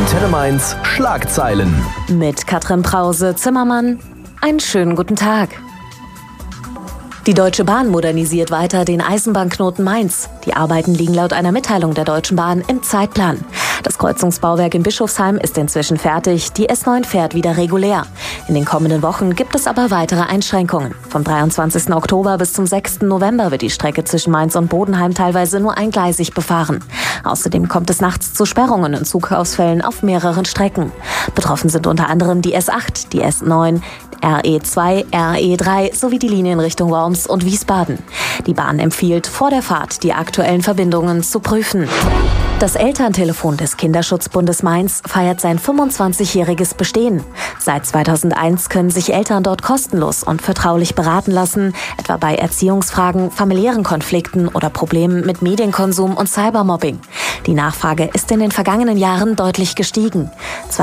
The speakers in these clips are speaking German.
Antenne Mainz Schlagzeilen. Mit Katrin Brause-Zimmermann. Einen schönen guten Tag. Die Deutsche Bahn modernisiert weiter den Eisenbahnknoten Mainz. Die Arbeiten liegen laut einer Mitteilung der Deutschen Bahn im Zeitplan. Das Kreuzungsbauwerk in Bischofsheim ist inzwischen fertig. Die S9 fährt wieder regulär. In den kommenden Wochen gibt es aber weitere Einschränkungen. Vom 23. Oktober bis zum 6. November wird die Strecke zwischen Mainz und Bodenheim teilweise nur eingleisig befahren. Außerdem kommt es nachts zu Sperrungen und Zugausfällen auf mehreren Strecken. Betroffen sind unter anderem die S8, die S9, RE2, RE3 sowie die Linien Richtung Worms und Wiesbaden. Die Bahn empfiehlt, vor der Fahrt die aktuellen Verbindungen zu prüfen. Das Elterntelefon des Kinderschutzbundes Mainz feiert sein 25-jähriges Bestehen. Seit 2001 können sich Eltern dort kostenlos und vertraulich beraten lassen, etwa bei Erziehungsfragen, familiären Konflikten oder Problemen mit Medienkonsum und Cybermobbing. Die Nachfrage ist in den vergangenen Jahren deutlich gestiegen.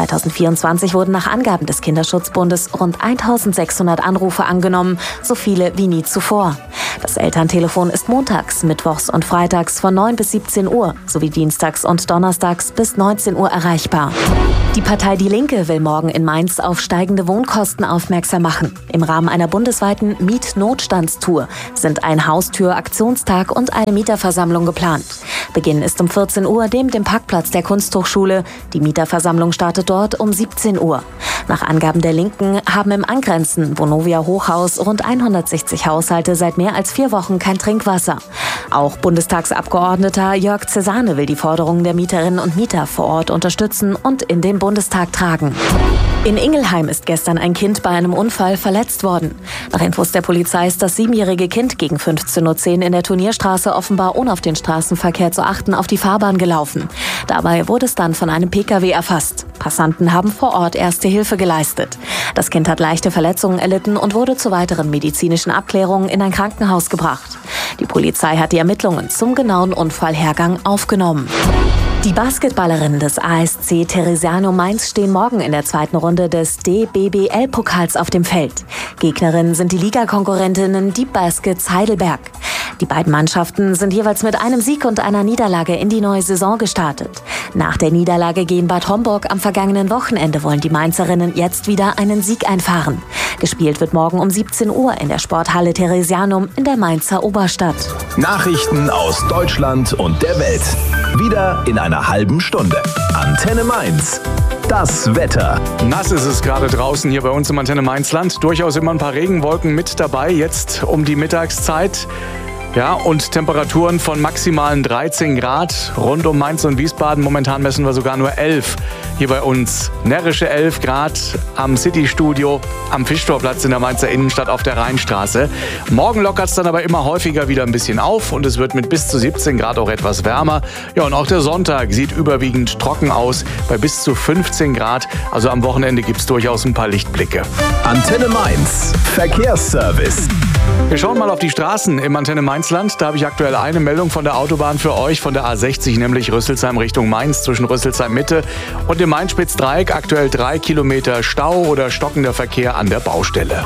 2024 wurden nach Angaben des Kinderschutzbundes rund 1600 Anrufe angenommen, so viele wie nie zuvor. Das Elterntelefon ist montags, mittwochs und freitags von 9 bis 17 Uhr sowie dienstags und donnerstags bis 19 Uhr erreichbar. Die Partei Die Linke will morgen in Mainz auf steigende Wohnkosten aufmerksam machen. Im Rahmen einer bundesweiten Mietnotstandstour sind ein Haustür-Aktionstag und eine Mieterversammlung geplant. Beginn ist um 14 Uhr dem Parkplatz der Kunsthochschule. Die Mieterversammlung startet dort um 17 Uhr. Nach Angaben der Linken haben im angrenzenden Vonovia Hochhaus rund 160 Haushalte seit mehr als 4 Wochen kein Trinkwasser. Auch Bundestagsabgeordneter Jörg Cesane will die Forderungen der Mieterinnen und Mieter vor Ort unterstützen und in den Bundestag tragen. In Ingelheim ist gestern ein Kind bei einem Unfall verletzt worden. Nach Infos der Polizei ist das 7-jährige Kind gegen 15:10 Uhr in der Turnierstraße offenbar ohne auf den Straßenverkehr zu achten auf die Fahrbahn gelaufen. Dabei wurde es dann von einem Pkw erfasst. Passanten haben vor Ort erste Hilfe geleistet. Das Kind hat leichte Verletzungen erlitten und wurde zu weiteren medizinischen Abklärungen in ein Krankenhaus gebracht. Die Polizei hat die Ermittlungen zum genauen Unfallhergang aufgenommen. Die Basketballerinnen des ASC Theresianum Mainz stehen morgen in der zweiten Runde des DBBL-Pokals auf dem Feld. Gegnerinnen sind die Ligakonkurrentinnen Deep Baskets Heidelberg. Die beiden Mannschaften sind jeweils mit einem Sieg und einer Niederlage in die neue Saison gestartet. Nach der Niederlage gegen Bad Homburg am vergangenen Wochenende wollen die Mainzerinnen jetzt wieder einen Sieg einfahren. Gespielt wird morgen um 17 Uhr in der Sporthalle Theresianum in der Mainzer Oberstadt. Nachrichten aus Deutschland und der Welt. Wieder in einer halben Stunde. Antenne Mainz. Das Wetter. Nass ist es gerade draußen hier bei uns im Antenne Mainz-Land. Durchaus immer ein paar Regenwolken mit dabei, jetzt um die Mittagszeit. Ja, und Temperaturen von maximalen 13 Grad rund um Mainz und Wiesbaden. Momentan messen wir sogar nur 11 hier bei uns. Närrische 11 Grad am City-Studio am Fischtorplatz in der Mainzer Innenstadt auf der Rheinstraße. Morgen lockert es dann aber immer häufiger wieder ein bisschen auf und es wird mit bis zu 17 Grad auch etwas wärmer. Ja, und auch der Sonntag sieht überwiegend trocken aus bei bis zu 15 Grad. Also am Wochenende gibt es durchaus ein paar Lichtblicke. Antenne Mainz. Verkehrsservice. Wir schauen mal auf die Straßen im Antenne Mainzland. Da habe ich aktuell eine Meldung von der Autobahn für euch, von der A60, nämlich Rüsselsheim Richtung Mainz zwischen Rüsselsheim Mitte und dem Main-Spitz-Dreieck. Aktuell 3 Kilometer Stau oder stockender Verkehr an der Baustelle.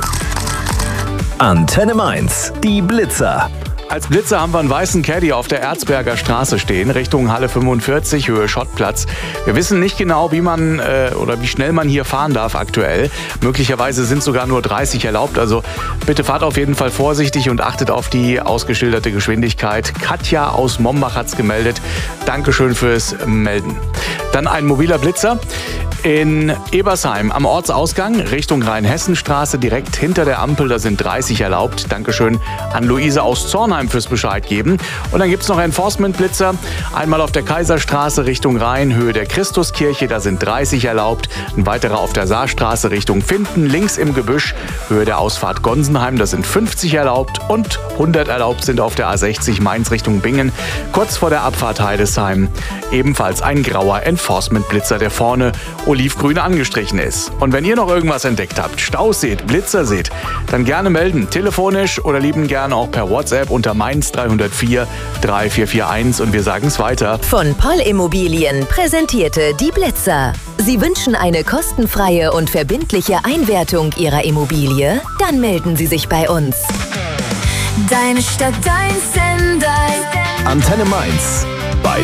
Antenne Mainz. Die Blitzer. Als Blitzer haben wir einen weißen Caddy auf der Erzberger Straße stehen, Richtung Halle 45, Höhe Schottplatz. Wir wissen nicht genau, wie schnell man hier fahren darf aktuell. Möglicherweise sind sogar nur 30 erlaubt, also bitte fahrt auf jeden Fall vorsichtig und achtet auf die ausgeschilderte Geschwindigkeit. Katja aus Mombach hat's gemeldet. Dankeschön fürs Melden. Dann ein mobiler Blitzer in Ebersheim am Ortsausgang Richtung Rheinhessenstraße, direkt hinter der Ampel. Da sind 30 erlaubt. Dankeschön an Luise aus Zornheim fürs Bescheid geben. Und dann gibt es noch Enforcement-Blitzer. Einmal auf der Kaiserstraße Richtung Rhein, Höhe der Christuskirche. Da sind 30 erlaubt. Ein weiterer auf der Saarstraße Richtung Finden, links im Gebüsch, Höhe der Ausfahrt Gonsenheim. Da sind 50 erlaubt. Und 100 erlaubt sind auf der A60 Mainz Richtung Bingen, kurz vor der Abfahrt Heidesheim. Ebenfalls ein grauer Enforcement-Blitzer, der vorne olivgrün angestrichen ist. Und wenn ihr noch irgendwas entdeckt habt, Staus seht, Blitzer seht, dann gerne melden, telefonisch oder lieben gerne auch per WhatsApp unter Mainz 304 3441 und wir sagen es weiter. Von Poll Immobilien präsentierte die Blitzer. Sie wünschen eine kostenfreie und verbindliche Einwertung Ihrer Immobilie? Dann melden Sie sich bei uns. Deine Stadt, dein Sender. Antenne Mainz.